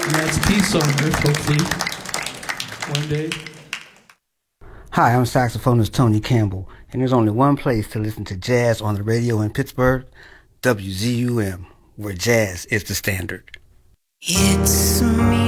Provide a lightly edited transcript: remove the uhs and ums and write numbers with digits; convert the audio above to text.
And that's peace on earth, hopefully, one day. Hi, I'm saxophonist Tony Campbell, and there's only one place to listen to jazz on the radio in Pittsburgh, WZUM, where jazz is the standard. It's me.